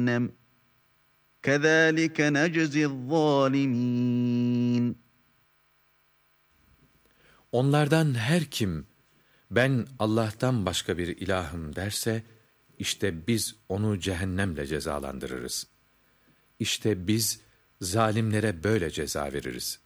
جَهَنَّمَ كَذَٰلِكَ نَجْزِي الظَّالِمِينَ. Onlardan her kim ben Allah'tan başka bir ilahım derse, işte biz onu cehennemle cezalandırırız. İşte biz zalimlere böyle ceza veririz.